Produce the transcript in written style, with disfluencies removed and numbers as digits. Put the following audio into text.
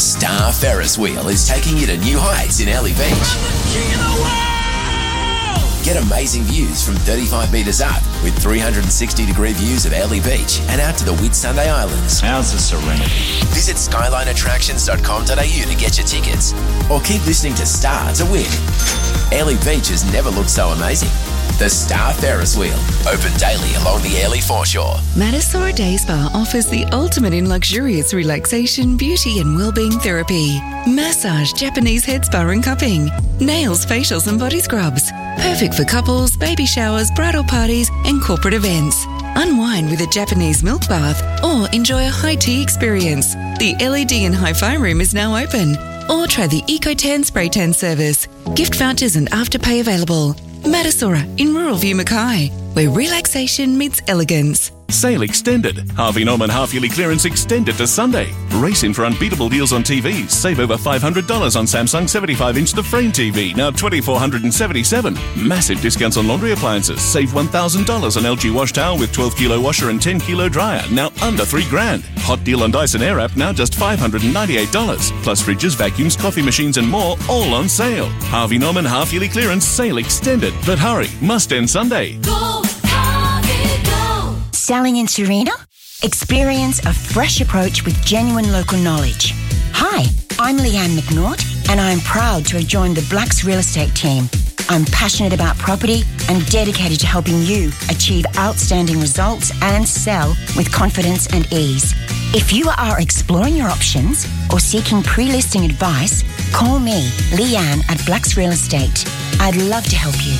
Star Ferris wheel is taking you to new heights in Early Beach. Get amazing views from 35 metres up with 360-degree views of Early Beach and out to the Whitsunday Islands. How's the serenity? Visit skylineattractions.com.au to get your tickets or keep listening to Star to win. Early Beach has never looked so amazing. The Star Ferris wheel, open daily along the Airlie foreshore. Matasora Day Spa offers the ultimate in luxurious relaxation, beauty and wellbeing therapy. Massage, Japanese head spa and cupping. Nails, facials and body scrubs. Perfect for couples, baby showers, bridal parties and corporate events. Unwind with a Japanese milk bath or enjoy a high tea experience. The LED and hi-fi room is now open. Or try the EcoTan spray tan service. Gift vouchers and afterpay available. Matasora in Rural View Mackay, where relaxation meets elegance. Sale extended. Harvey Norman half-yearly clearance extended to Sunday. Race in for unbeatable deals on TVs. Save over $500 on Samsung 75-inch The Frame TV, now $2,477. Massive discounts on laundry appliances. Save $1,000 on LG wash towel with 12-kilo washer and 10-kilo dryer, now under $3,000. Hot deal on Dyson Airwrap, now just $598. Plus fridges, vacuums, coffee machines and more, all on sale. Harvey Norman half-yearly clearance sale extended. But hurry, must end Sunday. Go, Harvey, go! Selling in Serena? Experience a fresh approach with genuine local knowledge. Hi, I'm Leanne McNaught and I'm proud to have joined the Blacks Real Estate team. I'm passionate about property and dedicated to helping you achieve outstanding results and sell with confidence and ease. If you are exploring your options or seeking pre-listing advice, call me, Leanne, at Blacks Real Estate. I'd love to help you.